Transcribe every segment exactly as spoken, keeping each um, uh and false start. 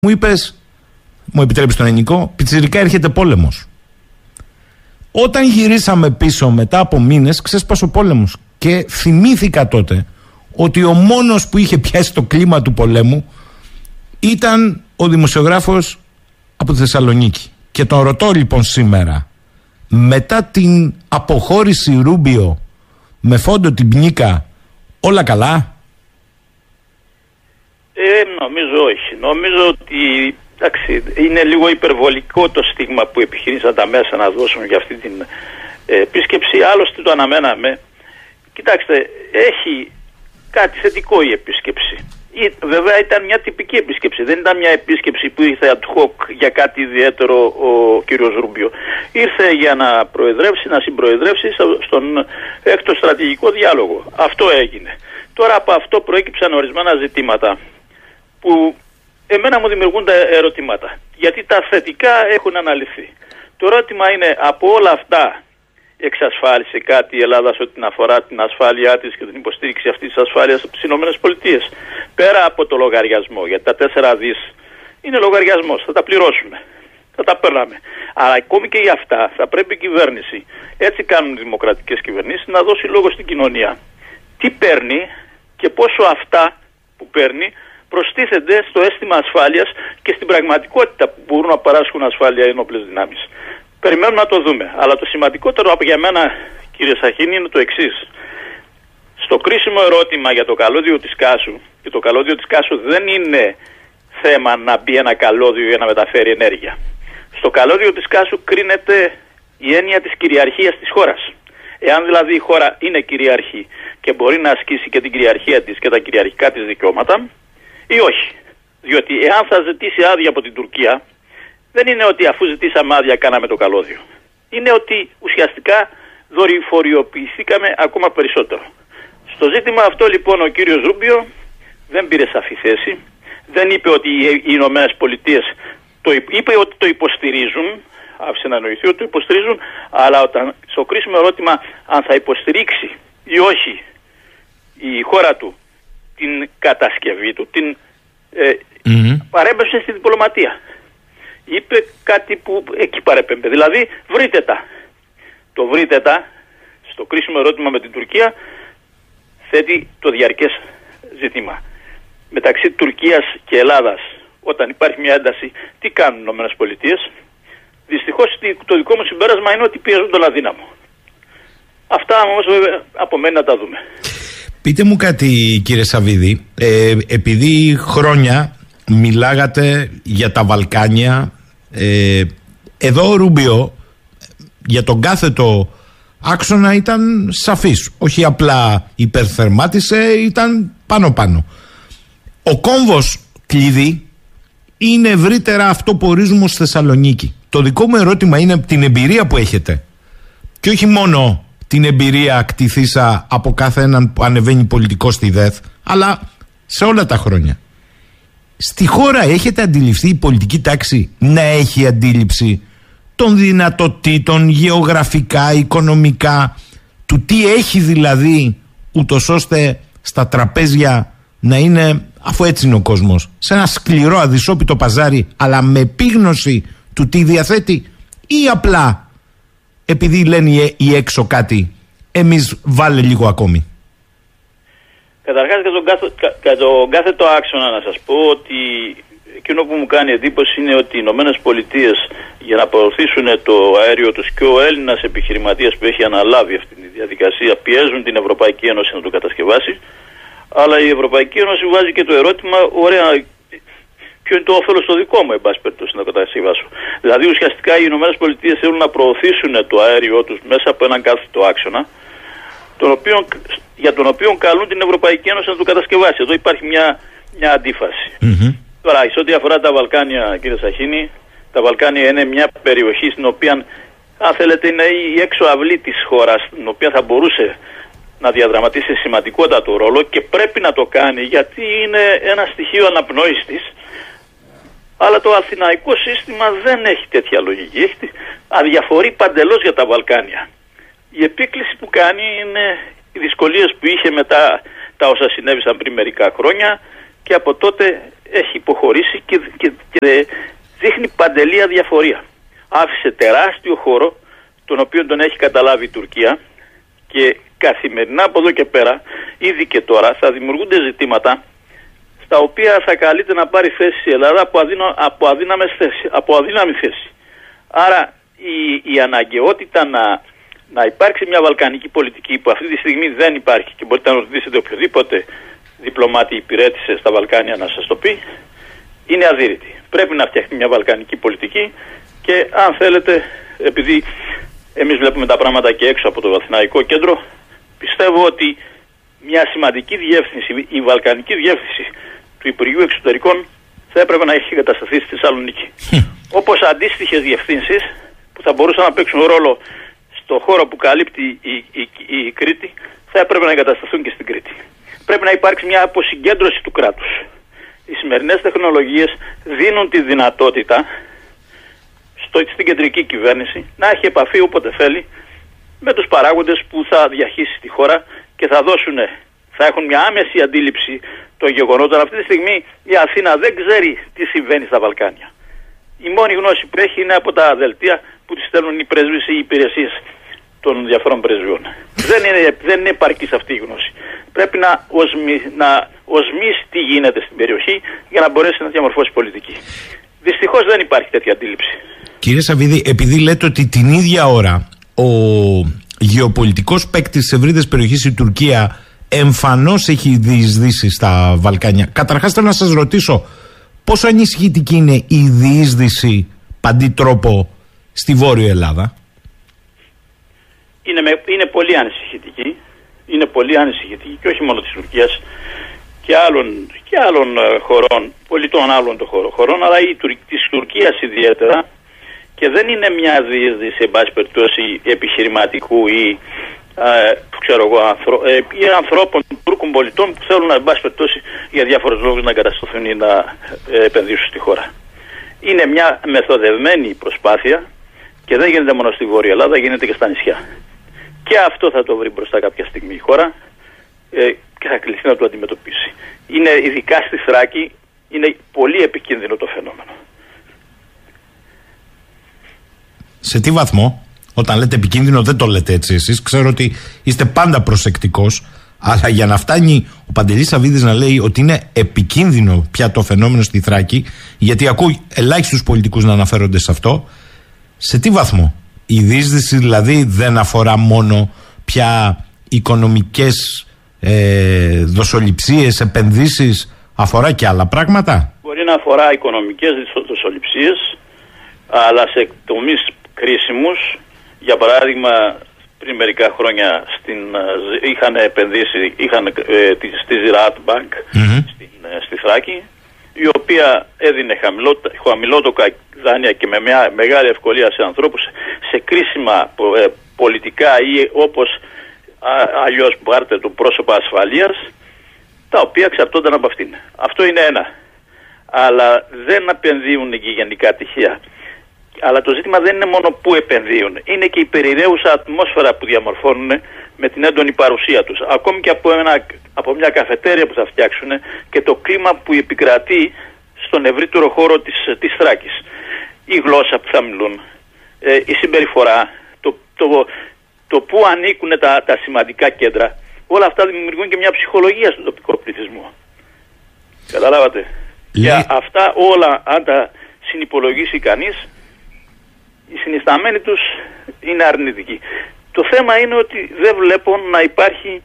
Μου είπες, μου επιτρέπεις τον ελληνικό, πιτσιρικά έρχεται πόλεμος. Όταν γυρίσαμε πίσω μετά από μήνες, ξέσπασε ο πόλεμος. Και θυμήθηκα τότε ότι ο μόνος που είχε πιάσει το κλίμα του πολέμου ήταν ο δημοσιογράφος από τη Θεσσαλονίκη. Και τον ρωτώ λοιπόν σήμερα, μετά την αποχώρηση Ρούμπιο με φόντο την Πνίκα, όλα καλά? Ε, νομίζω όχι. Νομίζω ότι εντάξει, είναι λίγο υπερβολικό το στίγμα που επιχειρήσαν τα μέσα να δώσουν για αυτή την ε, επίσκεψη. Άλλωστε το αναμέναμε. Κοιτάξτε, έχει κάτι θετικό η επίσκεψη. Ή, βέβαια ήταν μια τυπική επίσκεψη. Δεν ήταν μια επίσκεψη που ήρθε ad hoc για κάτι ιδιαίτερο ο κύριος Ρούμπιο. Ήρθε για να προεδρεύσει, να συμπροεδρεύσει στον έκτο στρατηγικό διάλογο. Αυτό έγινε. Τώρα από αυτό προέκυψαν ορισμένα ζητήματα που εμένα μου δημιουργούν τα ερωτήματα. Γιατί τα θετικά έχουν αναλυθεί. Το ερώτημα είναι, από όλα αυτά εξασφάλισε κάτι η Ελλάδα σε ό,τι αφορά την ασφάλειά της και την υποστήριξη αυτής της ασφάλειας από τις ΗΠΑ? Πέρα από το λογαριασμό, γιατί τα τέσσερα δις είναι λογαριασμός, θα τα πληρώσουμε, θα τα παίρναμε. Αλλά ακόμη και για αυτά θα πρέπει η κυβέρνηση, έτσι κάνουν οι δημοκρατικές κυβερνήσεις, να δώσει λόγο στην κοινωνία. Τι παίρνει και πόσο αυτά που παίρνει προστίθενται στο αίσθημα ασφάλειας και στην πραγματικότητα που μπορούν να παράσχουν ασφάλεια οι ενόπλες δυνάμεις. Περιμένουμε να το δούμε. Αλλά το σημαντικότερο για μένα, κύριε Σαχίνη, είναι το εξής. Στο κρίσιμο ερώτημα για το καλώδιο της Κάσου, και το καλώδιο της Κάσου δεν είναι θέμα να μπει ένα καλώδιο για να μεταφέρει ενέργεια. Στο καλώδιο της Κάσου κρίνεται η έννοια της κυριαρχίας της χώρας. Εάν δηλαδή η χώρα είναι κυρίαρχη και μπορεί να ασκήσει και την κυριαρχία της και τα κυριαρχικά της δικαιώματα, ή όχι. Διότι εάν θα ζητήσει άδεια από την Τουρκία, δεν είναι ότι αφού ζητήσαμε άδεια κάναμε το καλώδιο. Είναι ότι ουσιαστικά δορυφοριοποιηθήκαμε ακόμα περισσότερο. Στο ζήτημα αυτό λοιπόν ο κύριος Ρούμπιο δεν πήρε σαφή θέση. Δεν είπε ότι οι Ηνωμένες Πολιτείες το είπε ότι το υποστηρίζουν, άφησε να εννοηθεί ότι το υποστηρίζουν, αλλά όταν στο κρίσιμο ερώτημα αν θα υποστηρίξει ή όχι η χώρα του την κατασκευή του, την ε, mm-hmm. παρέμπεψε στη διπλωματία. Είπε κάτι που εκεί παρέπεμπε. Δηλαδή βρείτε τα. Το βρείτε τα στο κρίσιμο ερώτημα με την Τουρκία θέτει το διαρκές ζήτημα. Μεταξύ Τουρκίας και Ελλάδας, όταν υπάρχει μια ένταση, τι κάνουν οι Ηνωμένες Πολιτείες? Δυστυχώς το δικό μου συμπέρασμα είναι ότι πιέζουν τον αδύναμο. Αυτά όμως βέβαια απομένει να τα δούμε. Πείτε μου κάτι, κύριε Σαββίδη, ε, επειδή χρόνια μιλάγατε για τα Βαλκάνια, ε, εδώ ο Ρούμπιο για τον κάθετο άξονα ήταν σαφής, όχι απλά υπερθερμάτισε, ήταν πάνω πάνω. Ο κόμβος κλειδί είναι ευρύτερα αυτό που ορίζουμε ως Θεσσαλονίκη. Το δικό μου ερώτημα είναι την εμπειρία που έχετε και όχι μόνο την εμπειρία κτηθήσα από κάθε έναν που ανεβαίνει πολιτικό στη ΔΕΘ, αλλά σε όλα τα χρόνια. Στη χώρα έχετε αντιληφθεί η πολιτική τάξη να έχει αντίληψη των δυνατοτήτων γεωγραφικά, οικονομικά, του τι έχει δηλαδή, ούτως ώστε στα τραπέζια να είναι, αφού έτσι είναι ο κόσμος, σε ένα σκληρό αδυσόπιτο παζάρι, αλλά με επίγνωση του τι διαθέτει, ή απλά επειδή λένε οι έξω κάτι, εμείς βάλε λίγο ακόμη? Καταρχάς για τον, κάθε, για τον κάθετο άξονα να σας πω ότι εκείνο που μου κάνει εντύπωση είναι ότι οι Ηνωμένες Πολιτείες για να προωθήσουν το αέριο τους και ο Έλληνας επιχειρηματίας που έχει αναλάβει αυτή τη διαδικασία πιέζουν την Ευρωπαϊκή Ένωση να το κατασκευάσει, αλλά η Ευρωπαϊκή Ένωση βάζει και το ερώτημα, ωραία, ποιο είναι το όφελος το δικό μου, εν πάση περιπτώσει, να το κατασκευάσω. Δηλαδή ουσιαστικά οι Ηνωμένες Πολιτείες θέλουν να προωθήσουν το αέριό τους μέσα από έναν κάθετο άξονα, τον οποίο, για τον οποίο καλούν την Ευρωπαϊκή Ένωση να το κατασκευάσει. Εδώ υπάρχει μια, μια αντίφαση. Mm-hmm. Τώρα, σε ό,τι αφορά τα Βαλκάνια, κύριε Σαχίνη, τα Βαλκάνια είναι μια περιοχή στην οποία, αν θέλετε, είναι η έξω αυλή της χώρας, στην οποία θα μπορούσε να διαδραματίσει σημαντικότατο ρόλο και πρέπει να το κάνει γιατί είναι ένα στοιχείο αναπνοής της. Αλλά το αθηναϊκό σύστημα δεν έχει τέτοια λογική. Έχει, αδιαφορεί παντελώς για τα Βαλκάνια. Η επίκληση που κάνει είναι οι δυσκολίες που είχε μετά τα όσα συνέβησαν πριν μερικά χρόνια και από τότε έχει υποχωρήσει και, και, και δείχνει παντελή αδιαφορία. Άφησε τεράστιο χώρο, τον οποίο τον έχει καταλάβει η Τουρκία, και καθημερινά από εδώ και πέρα, ήδη και τώρα, θα δημιουργούνται ζητήματα στα οποία θα καλείται να πάρει θέση η Ελλάδα από, αδύνο, από, θέση, από αδύναμη θέση. Άρα η, η αναγκαιότητα να, να υπάρξει μια βαλκανική πολιτική που αυτή τη στιγμή δεν υπάρχει, και μπορείτε να ρωτήσετε οποιοδήποτε διπλωμάτη υπηρέτησε στα Βαλκάνια να σας το πει, είναι αδύρυτη. Πρέπει να φτιαχτεί μια βαλκανική πολιτική, και αν θέλετε, επειδή εμείς βλέπουμε τα πράγματα και έξω από το Αθηναϊκό Κέντρο, πιστεύω ότι μια σημαντική διεύθυνση, η βαλκανική διεύθυνση του Υπουργείου Εξωτερικών, θα έπρεπε να έχει εγκατασταθεί στη Θεσσαλονίκη. Όπως αντίστοιχες διευθύνσεις που θα μπορούσαν να παίξουν ρόλο στο χώρο που καλύπτει η, η, η, η Κρήτη, θα έπρεπε να εγκατασταθούν και στην Κρήτη. Πρέπει να υπάρξει μια αποσυγκέντρωση του κράτους. Οι σημερινές τεχνολογίες δίνουν τη δυνατότητα στο, στην κεντρική κυβέρνηση να έχει επαφή όποτε θέλει με τους παράγοντες που θα διαχύσει τη χώρα και θα δώσουν, θα έχουν μια άμεση αντίληψη των γεγονότων. Αυτή τη στιγμή η Αθήνα δεν ξέρει τι συμβαίνει στα Βαλκάνια. Η μόνη γνώση που έχει είναι από τα δελτία που τη στέλνουν οι πρέσβεις ή οι υπηρεσίες των διαφορών πρεσβειών. Δεν είναι, δεν είναι επαρκής αυτή η γνώση. Πρέπει να, οσμι, να οσμίσει τι γίνεται στην περιοχή για να μπορέσει να διαμορφώσει πολιτική. Δυστυχώς δεν υπάρχει τέτοια αντίληψη. Κύριε Σαββίδη, επειδή λέτε ότι την ίδια ώρα ο γεωπολιτικός παίκτης της ευρύτερης περιοχής, η Τουρκία, εμφανώς έχει διεισδύσει στα Βαλκάνια, καταρχάς θέλω να σας ρωτήσω πόσο ανησυχητική είναι η διείσδυση παντί τρόπο στη Βόρεια Ελλάδα? Είναι, με, είναι πολύ ανησυχητική. Είναι πολύ ανησυχητική, και όχι μόνο της Τουρκίας και άλλων, και άλλων χωρών, πολιτών άλλων των χωρών, αλλά η, της Τουρκίας ιδιαίτερα, και δεν είναι μια διείσδυση, εν πάση περιπτώσει, επιχειρηματικού ή, ε, ξέρω εγώ, ανθρω, ε, ή ανθρώπων Τούρκων πολιτών που θέλουν, εν πάση περιπτώσει, για διάφορους λόγους να εγκατασταθούν ή να ε, επενδύσουν στη χώρα. Είναι μια μεθοδευμένη προσπάθεια, και δεν γίνεται μόνο στη Βόρεια Ελλάδα, γίνεται και στα νησιά. Και αυτό θα το βρει μπροστά κάποια στιγμή η χώρα ε, και θα κληθεί να το αντιμετωπίσει. Είναι, ειδικά στη Θράκη, είναι πολύ επικίνδυνο το φαινόμενο. Σε τι βαθμό? Όταν λέτε επικίνδυνο δεν το λέτε έτσι εσείς. Ξέρω ότι είστε πάντα προσεκτικός, αλλά για να φτάνει ο Παντελής Σαββίδης να λέει ότι είναι επικίνδυνο πια το φαινόμενο στη Θράκη, γιατί ακούει ελάχιστους πολιτικούς να αναφέρονται σε αυτό, σε τι βαθμό? Η διείσδυση δηλαδή δεν αφορά μόνο πια οικονομικές ε, δοσοληψίες, επενδύσεις, αφορά και άλλα πράγματα? Μπορεί να αφορά οικονομικές δοσοληψίες, αλλά σε τομείς κρίσιμους. Για παράδειγμα, πριν μερικά χρόνια στην, είχαν επενδύσει είχαν, ε, στη Ziraat Bank mm-hmm. στην, στη Θράκη, η οποία έδινε χαμηλότοκα δάνεια και με μια μεγάλη ευκολία σε ανθρώπους σε κρίσιμα ε, πολιτικά ή όπως α, αλλιώς πάρτε το πρόσωπα ασφαλείας, τα οποία εξαρτώνταν από αυτήν. Αυτό είναι ένα. Αλλά δεν επενδύουν και γενικά τυχαία. Αλλά το ζήτημα δεν είναι μόνο που επενδύουν, είναι και η περιραίουσα ατμόσφαιρα που διαμορφώνουν με την έντονη παρουσία τους. Ακόμη και από, ένα, από μια καφετέρια που θα φτιάξουν, και το κλίμα που επικρατεί στον ευρύτερο χώρο της, της Θράκης. Η γλώσσα που θα μιλούν, ε, η συμπεριφορά, το, το, το που ανήκουν τα, τα σημαντικά κέντρα, όλα αυτά δημιουργούν και μια ψυχολογία στον τοπικό πληθυσμό. Καταλάβατε? Λέ... Και αυτά όλα, αν τα συνυπολογίσει κανείς, οι συνισταμένοι τους είναι αρνητικοί. Το θέμα είναι ότι δεν βλέπω να υπάρχει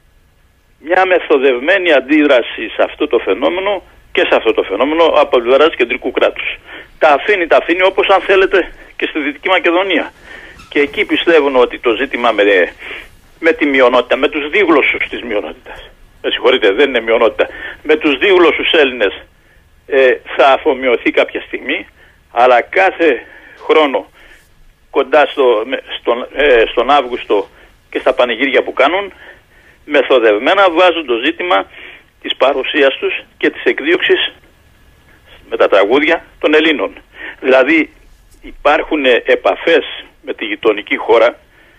μια μεθοδευμένη αντίδραση σε αυτό το φαινόμενο και σε αυτό το φαινόμενο από πλευράς κεντρικού κράτους. Τα αφήνει, τα αφήνει όπως αν θέλετε και στη Δυτική Μακεδονία. Και εκεί πιστεύουν ότι το ζήτημα με, με τη μειονότητα, με τους δίγλωσσους της μειονότητας, με συγχωρείτε, δεν είναι μειονότητα, με τους δίγλωσσους Έλληνες ε, θα αφομοιωθεί κάποια στιγμή, αλλά κάθε χρόνο κοντά στο, στον, ε, στον Αύγουστο και στα πανηγύρια που κάνουν, μεθοδευμένα βάζουν το ζήτημα της παρουσίας τους και της εκδίωξης με τα τραγούδια των Ελλήνων. Δηλαδή υπάρχουν επαφές με τη γειτονική χώρα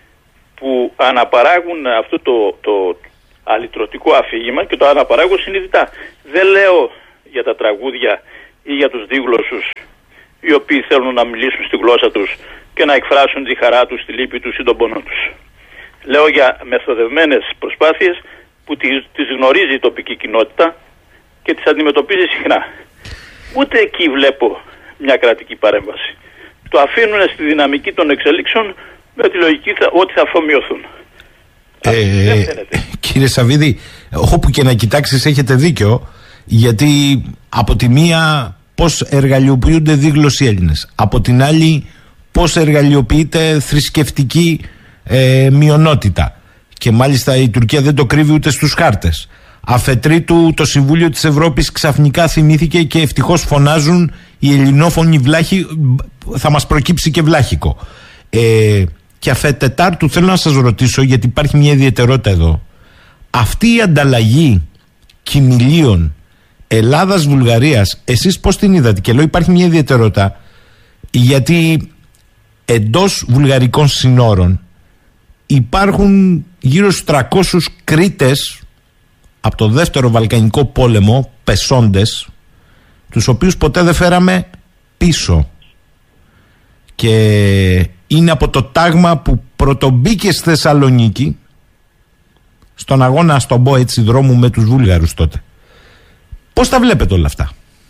που αναπαράγουν αυτό το, το αλυτρωτικό αφήγημα και το αναπαράγουν συνειδητά. Δεν λέω για τα τραγούδια ή για τους δίγλωσσους οι οποίοι θέλουν να μιλήσουν στη γλώσσα τους και να εκφράσουν τη χαρά τους, τη λύπη τους ή τον πόνο τους. Λέω για μεθοδευμένες προσπάθειες που τις γνωρίζει η τοπική κοινότητα και τις αντιμετωπίζει συχνά. Ούτε εκεί βλέπω μια κρατική παρέμβαση. Το αφήνουν στη δυναμική των εξελίξεων με τη λογική ότι θα αφομοιωθούν. Ε, ε, κύριε Σαββίδη, όπου και να κοιτάξεις έχετε δίκιο, γιατί από τη μία πώς εργαλειοποιούνται δίγλωσσοι Έλληνες, από την άλλη πώς εργαλειοποιείται θρησκευτική ε, μειονότητα, και μάλιστα η Τουρκία δεν το κρύβει ούτε στους χάρτες. Αφετρίτου το Συμβούλιο της Ευρώπης ξαφνικά θυμήθηκε και ευτυχώς φωνάζουν οι ελληνόφωνοι βλάχοι, θα μας προκύψει και βλάχικο. Ε, και αφετετάρτου θέλω να σας ρωτήσω, γιατί υπάρχει μια ιδιαιτερότητα εδώ. Αυτή η ανταλλαγή κοιμηλίων Ελλάδας-Βουλγαρίας, εσείς πώς την είδατε? Και λέω υπάρχει μια ιδιαιτερότητα, γιατί εντός βουλγαρικών συνόρων υπάρχουν γύρω στους τριακόσιους Κρήτες από το δεύτερο Βαλκανικό πόλεμο, πεσόντες, τους οποίους ποτέ δεν φέραμε πίσω. Και είναι από το τάγμα που πρωτομπήκε στη Θεσσαλονίκη στον αγώνα, στον πω έτσι, δρόμου με τους Βούλγαρους τότε. Πώς τα βλέπετε όλα αυτά?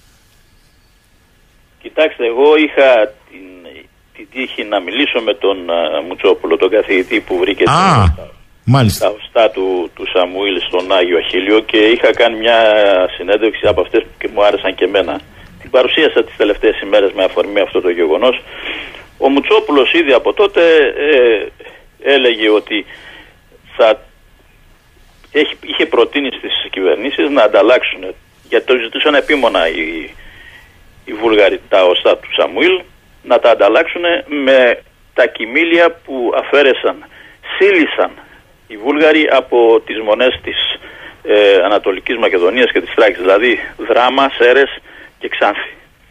Κοιτάξτε, εγώ είχα την, την τύχη να μιλήσω με τον uh, Μουτσόπουλο, τον καθηγητή που βρήκε Α, τα, τα οστά του, του Σαμουήλ στον Άγιο Αχίλιο, και είχα κάνει μια συνέντευξη από αυτές που μου άρεσαν και εμένα. Την παρουσίασα τις τελευταίες ημέρες με αφορμή αυτό το γεγονός. Ο Μουτσόπουλος ήδη από τότε ε, έλεγε ότι θα έχει, είχε προτείνει στις κυβερνήσεις να ανταλλάξουν, γιατί το ζητούσαν επίμονα οι, οι Βούλγαροι τα οστά του Σαμουήλ, να τα ανταλλάξουν με τα κοιμήλια που αφαίρεσαν, σύλλησαν οι Βούλγαροι από τις μονές της ε, Ανατολικής Μακεδονίας και της Θράκης, δηλαδή Δράμα, Σέρες και Ξάνθη.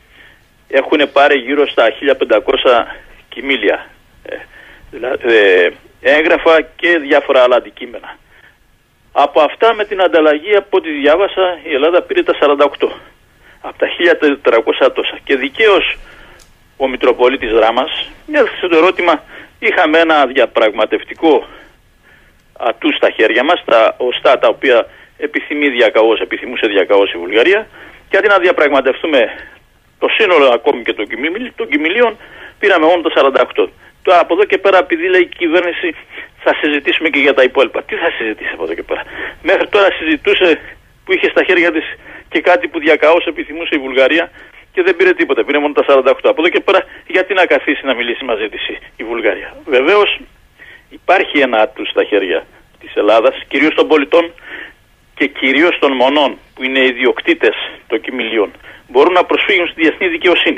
Έχουν πάρει γύρω στα χίλια πεντακόσια κοιμήλια, ε, δηλαδή, ε, έγγραφα και διάφορα άλλα αντικείμενα. Από αυτά, με την ανταλλαγή, από ό,τι διάβασα, η Ελλάδα πήρε τα σαράντα οκτώ από τα χίλια τετρακόσια τόσα. Και δικαίως ο Μητροπολίτης Δράμας, μια στο ερώτημα, είχαμε ένα διαπραγματευτικό ατού στα χέρια μας, τα οστά τα οποία επιθυμεί διακαώς, επιθυμούσε διακαώς η Βουλγαρία, και αντί να διαπραγματευτούμε το σύνολο ακόμη και των, κοιμήλ, των κοιμηλίων, πήραμε μόνο το σαράντα οκτώ. Τώρα από εδώ και πέρα, επειδή λέει η κυβέρνηση θα συζητήσουμε και για τα υπόλοιπα. Τι θα συζητήσει από εδώ και πέρα? Μέχρι τώρα συζητούσε, που είχε στα χέρια της και κάτι που διακαώς επιθυμούσε η Βουλγαρία, και δεν πήρε τίποτα. Πήρε μόνο τα σαράντα οκτώ. Από εδώ και πέρα, γιατί να καθίσει να μιλήσει μαζί της η Βουλγαρία? Βεβαίως υπάρχει ένα ατού στα χέρια της Ελλάδας, κυρίως των πολιτών και κυρίως των μονών που είναι ιδιοκτήτες των κοιμηλίων. Μπορούν να προσφύγουν στη διεθνή δικαιοσύνη.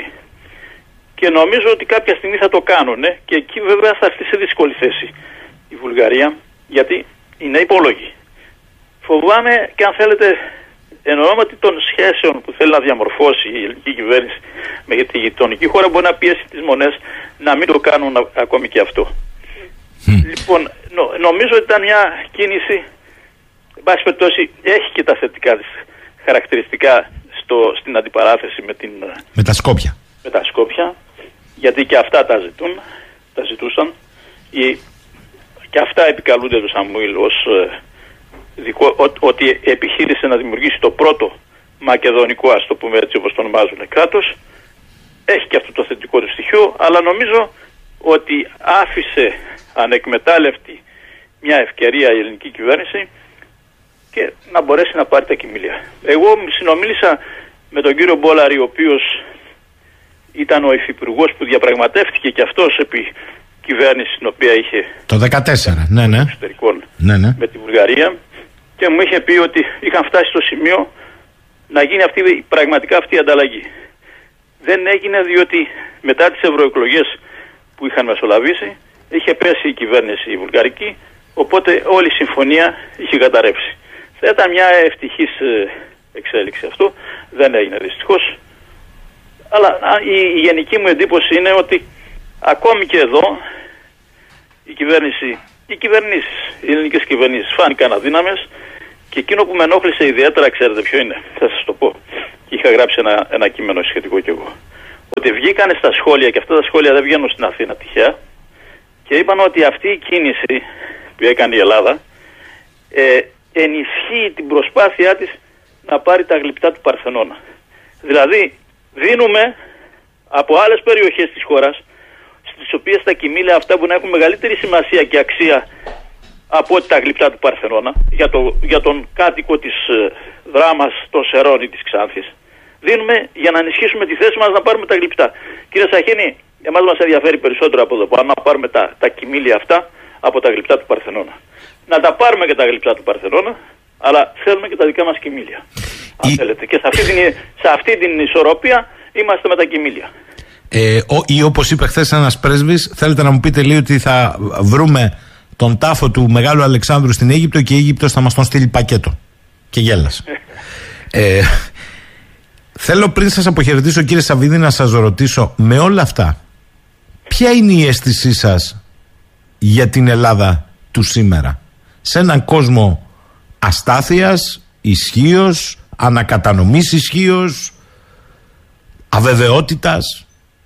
Και νομίζω ότι κάποια στιγμή θα το κάνουν, ε? και εκεί βέβαια θα έρθει σε δύσκολη θέση η Βουλγαρία, γιατί είναι υπόλογη. Φοβάμαι, και αν θέλετε, εν ονόματι των σχέσεων που θέλει να διαμορφώσει η ελληνική κυβέρνηση με τη γειτονική χώρα, μπορεί να πιέσει τις μονές να μην το κάνουν α, ακόμη και αυτό. Mm. Λοιπόν, νο, νομίζω ότι ήταν μια κίνηση, εν πάση περιπτώσει, έχει και τα θετικά της χαρακτηριστικά στο, στην αντιπαράθεση με, την, με τα Σκόπια. Με τα Σκόπια, γιατί και αυτά τα ζητούν, τα ζητούσαν. Οι, και αυτά επικαλούνται του Σαμουήλ ως ε, δικό, ο, ότι επιχείρησε να δημιουργήσει το πρώτο μακεδονικό, ας το πούμε έτσι όπως το ονομάζουν, κράτος. Έχει και αυτό το θετικό του στοιχείο, αλλά νομίζω ότι άφησε ανεκμετάλλευτη μια ευκαιρία η ελληνική κυβέρνηση και να μπορέσει να πάρει τα κοιμήλια. Εγώ συνομίλησα με τον κύριο Μπόλαρη, ο οποίος ήταν ο υφυπουργός που διαπραγματεύτηκε και αυτός επί κυβέρνηση την οποία είχε το δεκατέσσερα, ναι, ναι. εξωτερικών, ναι, ναι. με τη Βουλγαρία, και μου είχε πει ότι είχαν φτάσει στο σημείο να γίνει αυτή, πραγματικά αυτή η ανταλλαγή. Δεν έγινε, διότι μετά τις ευρωεκλογές που είχαν μεσολαβήσει είχε πέσει η κυβέρνηση η βουλγαρική, οπότε όλη η συμφωνία είχε καταρρεύσει. Θα ήταν μια ευτυχής εξέλιξη αυτό, δεν έγινε δυστυχώς. Αλλά η, η γενική μου εντύπωση είναι ότι ακόμη και εδώ η κυβέρνηση, οι κυβερνήσεις, οι ελληνικές κυβερνήσεις φάνηκαν αδύναμες, και εκείνο που με ενόχλησε ιδιαίτερα, ξέρετε ποιο είναι? Θα σας το πω. και είχα γράψει ένα, ένα κείμενο σχετικό κι εγώ. Ότι βγήκανε στα σχόλια, και αυτά τα σχόλια δεν βγαίνουν στην Αθήνα τυχαία, και είπαν ότι αυτή η κίνηση που έκανε η Ελλάδα ε, ενισχύει την προσπάθειά της να πάρει τα γλυπτά του Παρθενώνα. Δηλαδή δίνουμε από άλλες περιοχές της χώρας, στις οποίες τα κοιμήλαια αυτά που να έχουν μεγαλύτερη σημασία και αξία από ότι τα γλυπτά του Παρθενώνα, για, το, για τον κάτοικο της ε, Δράμας, των Σερών ή της Ξάνθης, δίνουμε για να ενισχύσουμε τη θέση μας να πάρουμε τα γλυπτά. Κύριε Σαχίνη, εμάς μας ενδιαφέρει περισσότερο από εδώ πάνω να πάρουμε τα, τα κοιμήλαια αυτά από τα γλυπτά του Παρθενώνα. Να τα πάρουμε και τα γλυπτά του Παρθενώνα, αλλά θέλουμε και τα δικά μας κοιμήλαια. Αν Η... θέλετε. Και σε αυτή, την, σε αυτή την ισορροπία είμαστε με τα κοιμήλαια. Ε, ο, ή όπως είπε χθες ένας πρέσβης, θέλετε να μου πείτε λίγο ότι θα βρούμε τον τάφο του Μεγάλου Αλεξάνδρου στην Αίγυπτο και η Αίγυπτος θα μας τον στείλει πακέτο. Και γέλασε. ε, θέλω πριν σας αποχαιρετήσω, κύριε Σαββίδη, να σας ρωτήσω, με όλα αυτά, ποια είναι η αίσθησή σας για την Ελλάδα του σήμερα, σε έναν κόσμο αστάθειας, ισχύος, ανακατανομής ισχύος, αβεβαιότητας?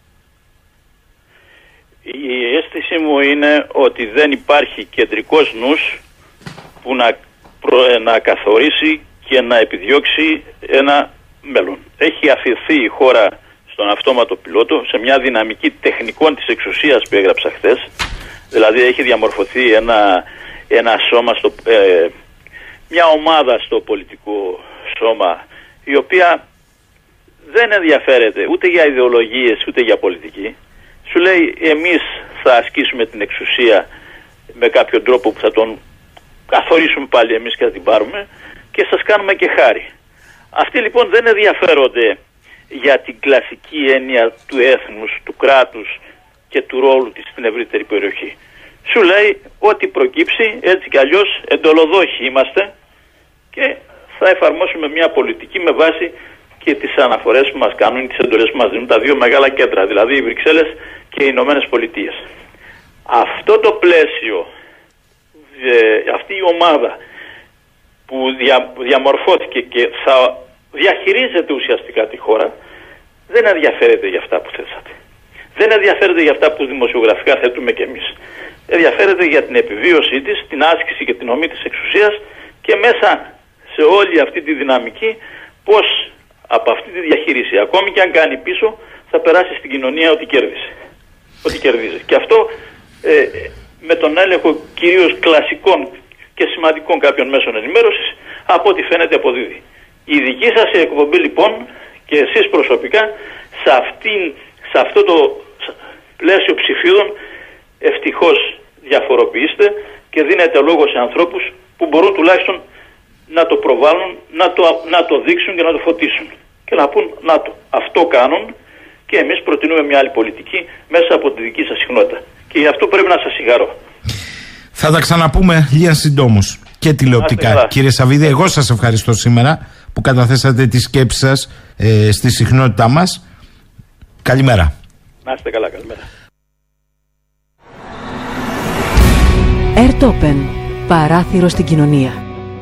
Η αίσθηση μου είναι ότι δεν υπάρχει κεντρικός νους που να, προ, να καθορίσει και να επιδιώξει ένα μέλλον. Έχει αφηθεί η χώρα στον αυτόματο πιλότο, σε μια δυναμική τεχνικών της εξουσίας που έγραψα χθες. Δηλαδή έχει διαμορφωθεί ένα, ένα σώμα, στο, ε, μια ομάδα στο πολιτικό σώμα, η οποία δεν ενδιαφέρεται ούτε για ιδεολογίες ούτε για πολιτική. Σου λέει, εμείς θα ασκήσουμε την εξουσία με κάποιο τρόπο που θα τον καθορίσουμε πάλι εμείς και θα την πάρουμε και σας κάνουμε και χάρη. Αυτοί λοιπόν δεν ενδιαφέρονται για την κλασική έννοια του έθνους, του κράτους και του ρόλου της στην ευρύτερη περιοχή. Σου λέει ότι προκύψει, έτσι κι αλλιώς εντολοδόχοι είμαστε και θα εφαρμόσουμε μια πολιτική με βάση και τις αναφορές που μας κάνουν, τις εντολές που μας δίνουν τα δύο μεγάλα κέντρα, δηλαδή οι Βρυξέλλες και οι Ηνωμένες Πολιτείες. Αυτό το πλαίσιο, ε, αυτή η ομάδα που δια, διαμορφώθηκε και θα διαχειρίζεται ουσιαστικά τη χώρα, δεν ενδιαφέρεται για αυτά που θέσατε. Δεν ενδιαφέρεται για αυτά που δημοσιογραφικά θέτουμε κι εμείς. Ενδιαφέρεται για την επιβίωσή της, την άσκηση και την ομή της εξουσίας και μέσα σε όλη αυτή τη δυναμική πώς από αυτή τη διαχείριση, ακόμη και αν κάνει πίσω, θα περάσει στην κοινωνία ότι κέρδισε. Ότι κερδίζει. Και αυτό ε, με τον έλεγχο κυρίως κλασικών και σημαντικών κάποιων μέσων ενημέρωσης, από ό,τι φαίνεται αποδίδει. Η δική σας εκπομπή λοιπόν και εσείς προσωπικά σε, αυτήν, σε αυτό το πλαίσιο ψηφίδων ευτυχώς διαφοροποιήστε και δίνετε λόγο σε ανθρώπους που μπορούν τουλάχιστον να το προβάλλουν, να το, να το δείξουν και να το φωτίσουν. Και να πούν, να το, αυτό κάνουν και εμείς προτείνουμε μια άλλη πολιτική μέσα από τη δική σας συχνότητα. Και γι' αυτό πρέπει να σας συγχαρώ. Θα τα ξαναπούμε λίγα συντόμως και τηλεοπτικά. Κύριε Σαββίδη, εγώ σας ευχαριστώ σήμερα που καταθέσατε τη σκέψη σας ε, στη συχνότητά μας. Καλημέρα. Να είστε καλά, καλημέρα. Airtopen. Παράθυρο στην κοινωνία.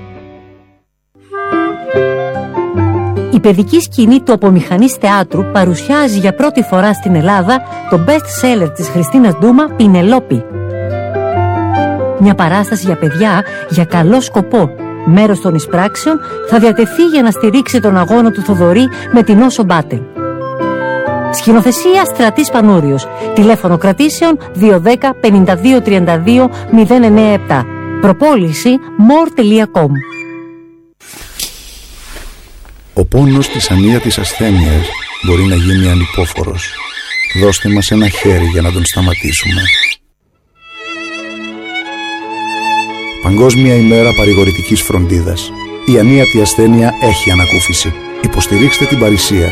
Η παιδική σκηνή του Απομηχανής Θεάτρου παρουσιάζει για πρώτη φορά στην Ελλάδα το best seller της Χριστίνας Ντούμα, Πινελόπη. Μια παράσταση για παιδιά για καλό σκοπό. Μέρος των εισπράξεων θα διατεθεί για να στηρίξει τον αγώνα του Θοδωρή με την Όσο Μπάτεν. Σκηνοθεσία Στρατής Πανούριος. Τηλέφωνο κρατήσεων δύο ένα μηδέν πέντε δύο τρία δύο μηδέν εννιά επτά. Προπόληση more τελεία com. Ο πόνος της ανίατης ασθένειας μπορεί να γίνει ανυπόφορος. Δώστε μας ένα χέρι για να τον σταματήσουμε. Παγκόσμια ημέρα παρηγορητικής φροντίδας. Η ανίατη ασθένεια έχει ανακούφιση. Υποστηρίξτε την παρησία.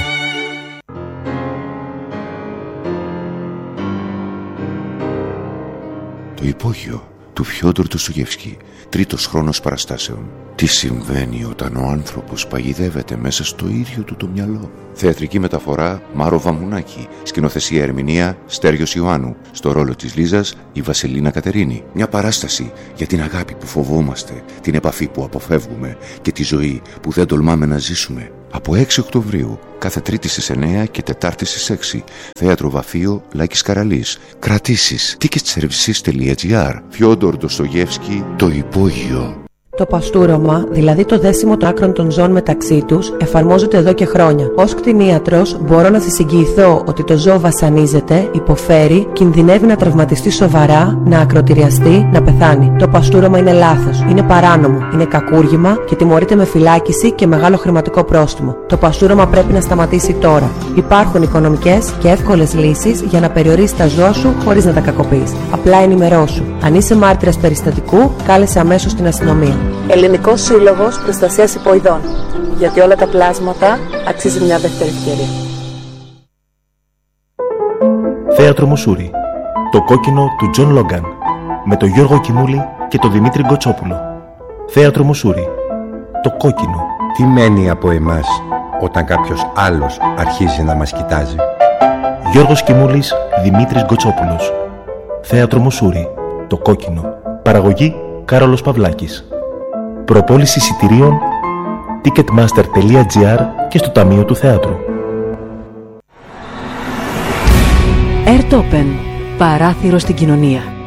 Το υπόγειο του Φιόντορ Ντοστογεύσκη, τρίτος χρόνος παραστάσεων. Τι συμβαίνει όταν ο άνθρωπος παγιδεύεται μέσα στο ίδιο του το μυαλό. Θεατρική μεταφορά Μάρο Βαμουνάκη. Σκηνοθεσία ερμηνεία Στέργιος Ιωάννου. Στο ρόλο της Λίζας η Βασιλίνα Κατερίνη. Μια παράσταση για την αγάπη που φοβόμαστε, την επαφή που αποφεύγουμε και τη ζωή που δεν τολμάμε να ζήσουμε. Από έξι Οκτωβρίου, κάθε Τρίτη στις εννέα και Τετάρτη στις έξι. Θέατρο Βαφείο, Λάκης Καραλής. Κρατήσεις ticket services τελεία gr. Φιόντορ Ντοστογεύσκι, Το Υπόγειο. Το παστούρωμα, δηλαδή το δέσιμο των άκρων των ζώων μεταξύ τους, εφαρμόζεται εδώ και χρόνια. Ως κτηνίατρος, μπορώ να σας εγγυηθώ ότι το ζώο βασανίζεται, υποφέρει, κινδυνεύει να τραυματιστεί σοβαρά, να ακροτηριαστεί, να πεθάνει. Το παστούρωμα είναι λάθος, είναι παράνομο, είναι κακούργημα και τιμωρείται με φυλάκιση και μεγάλο χρηματικό πρόστιμο. Το παστούρωμα πρέπει να σταματήσει τώρα. Υπάρχουν οικονομικές και εύκολες λύσεις για να περιορίσεις τα ζώα σου χωρίς να τα κακοποιείς. Απλά ενημερώσου. Αν είσαι μάρτυρας περιστατικού, κάλεσε αμέσως την αστυνομία. Ελληνικός Σύλλογος Προστασίας Υποειδών. Γιατί όλα τα πλάσματα αξίζει μια δεύτερη ευκαιρία. Θέατρο Μουσούρι. Το κόκκινο του Τζον Λόγκαν. Με τον Γιώργο Κιμούλη και τον Δημήτρη Γκοτσόπουλο. Θέατρο Μουσούρι. Το κόκκινο. Τι μένει από εμάς όταν κάποιος άλλος αρχίζει να μας κοιτάζει? Γιώργος Κιμούλης, Δημήτρης Γκοτσόπουλος. Θέατρο Μουσούρι. Το κόκκινο. Παραγωγή Κάρολος Παυλάκης. Προπόληση εισιτηρίων ticketmaster τελεία gr και στο Ταμείο του Θεάτρου. Airtopen. Παράθυρο στην κοινωνία.